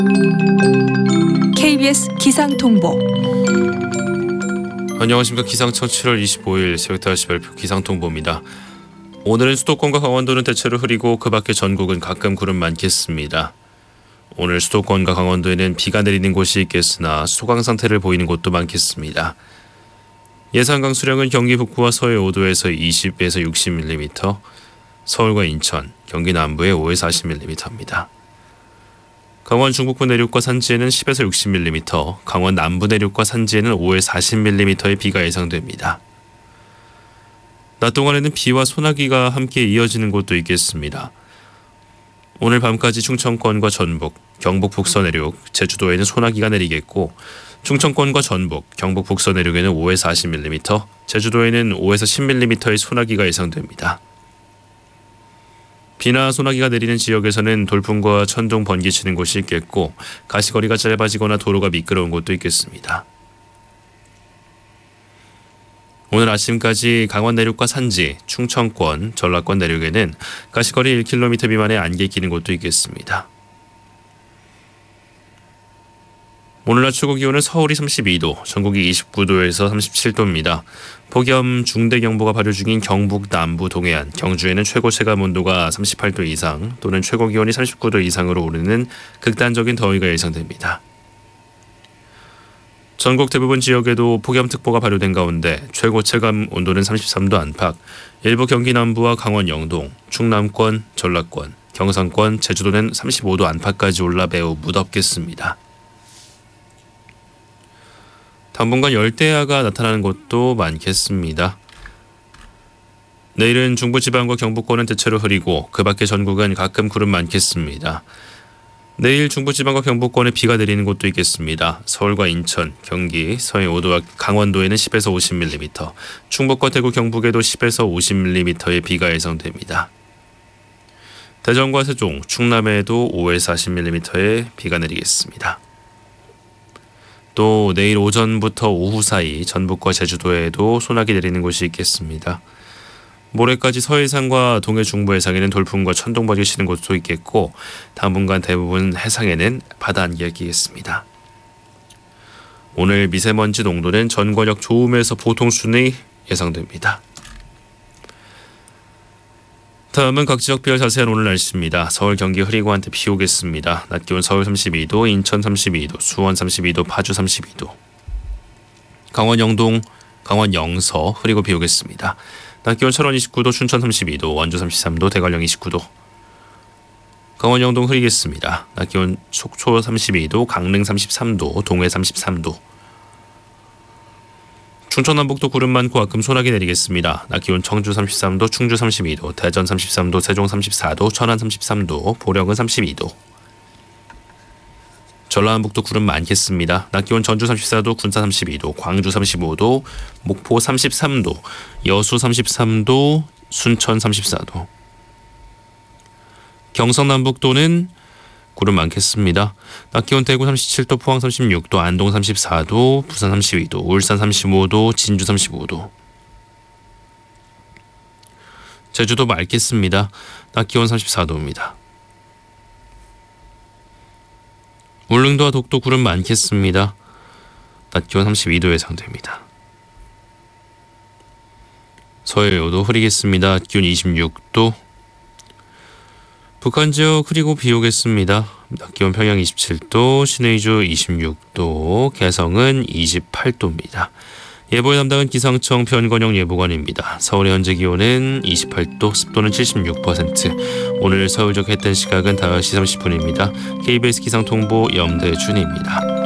KBS 기상통보. 안녕하십니까. 기상청 7월 25일 새벽 5시 발표 기상통보입니다. 오늘은 수도권과 강원도는 대체로 흐리고 그 밖의 전국은 가끔 구름 많겠습니다. 오늘 수도권과 강원도에는 비가 내리는 곳이 있겠으나 소강 상태를 보이는 곳도 많겠습니다. 예상 강수량은 경기 북부와 서해 5도에서 20에서 60mm, 서울과 인천, 경기 남부에 5에서 40mm입니다. 강원 중북부 내륙과 산지에는 10에서 60mm, 강원 남부 내륙과 산지에는 5에서 40mm의 비가 예상됩니다. 낮 동안에는 비와 소나기가 함께 이어지는 곳도 있겠습니다. 오늘 밤까지 충청권과 전북, 경북 북서 내륙, 제주도에는 소나기가 내리겠고 충청권과 전북, 경북 북서 내륙에는 5에서 40mm, 제주도에는 5에서 10mm의 소나기가 예상됩니다. 비나 소나기가 내리는 지역에서는 돌풍과 천둥, 번개 치는 곳이 있겠고 가시거리가 짧아지거나 도로가 미끄러운 곳도 있겠습니다. 오늘 아침까지 강원 내륙과 산지, 충청권, 전라권 내륙에는 가시거리 1km 미만의 안개 끼는 곳도 있겠습니다. 오늘 낮 최고 기온은 서울이 32도, 전국이 29도에서 37도입니다. 폭염 중대경보가 발효 중인 경북 남부 동해안, 경주에는 최고 체감 온도가 38도 이상 또는 최고 기온이 39도 이상으로 오르는 극단적인 더위가 예상됩니다. 전국 대부분 지역에도 폭염특보가 발효된 가운데 최고 체감 온도는 33도 안팎, 일부 경기 남부와 강원 영동, 충남권, 전라권, 경상권, 제주도는 35도 안팎까지 올라 매우 무덥겠습니다. 당분간 열대야가 나타나는 곳도 많겠습니다. 내일은 중부지방과 경북권은 대체로 흐리고 그 밖의 전국은 가끔 구름 많겠습니다. 내일 중부지방과 경북권에 비가 내리는 곳도 있겠습니다. 서울과 인천, 경기, 서해 5도와 강원도에는 10에서 50mm, 충북과 대구, 경북에도 10에서 50mm의 비가 예상됩니다. 대전과 세종, 충남에도 5에서 40mm의 비가 내리겠습니다. 또 내일 오전부터 오후 사이 전북과 제주도에도 소나기 내리는 곳이 있겠습니다. 모레까지 서해상과 동해 중부 해상에는 돌풍과 천둥번개 치는 곳도 있겠고 당분간 대부분 해상에는 바다 안개가 끼겠습니다. 오늘 미세먼지 농도는 전권역 좋음에서 보통 수준이 예상됩니다. 다음은 각 지역 비와 자세한 오늘 날씨입니다. 서울, 경기 흐리고 한때 비 오겠습니다. 낮 기온 서울 32도, 인천 32도, 수원 32도, 파주 32도. 강원 영동, 강원 영서 흐리고 비 오겠습니다. 낮 기온 철원 29도, 춘천 32도, 원주 33도, 대관령 29도. 강원 영동 흐리겠습니다. 낮 기온 속초 32도, 강릉 33도, 동해 33도. 충청 남북도 구름 많고 가끔 소나기 내리겠습니다. 낮 기온 청주 33도, 충주 32도, 대전 33도, 세종 34도, 천안 33도, 보령은 32도. 전라남북도 구름 많겠습니다. 낮 기온 전주 34도, 군산 32도, 광주 35도, 목포 33도, 여수 33도, 순천 34도. 경상남북도는 구름 많겠습니다. 낮 기온 대구 37도, 포항 36도, 안동 34도, 부산 32도, 울산 35도, 진주 35도. 제주도 맑겠습니다. 낮 기온 34도입니다. 울릉도와 독도 구름 많겠습니다. 낮 기온 32도 예상됩니다. 서해도 흐리겠습니다. 기온 26도. 북한 지역 흐리고 비 오겠습니다. 낮 기온 평양 27도, 신의주 26도, 개성은 28도입니다. 예보의 담당은 기상청 변건영 예보관입니다. 서울의 현재 기온은 28도, 습도는 76%. 오늘 서울 지역 햇뜬 시각은 5시 30분입니다. KBS 기상통보 염대준입니다.